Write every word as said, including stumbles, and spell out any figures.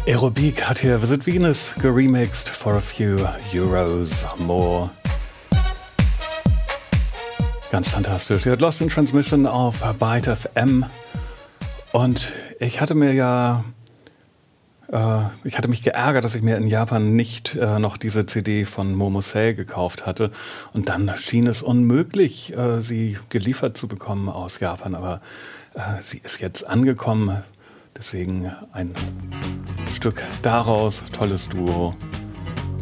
Aerobeak hat hier Visit Venus geremixed for a few euros more. Ganz fantastisch. Ihr hört Lost in Transmission auf Byte F M. Und ich hatte mir ja, äh, ich hatte mich geärgert, dass ich mir in Japan nicht äh, noch diese C D von Momosei gekauft hatte. Und dann schien es unmöglich, äh, sie geliefert zu bekommen aus Japan. Aber äh, sie ist jetzt angekommen. Deswegen ein Stück daraus, tolles Duo.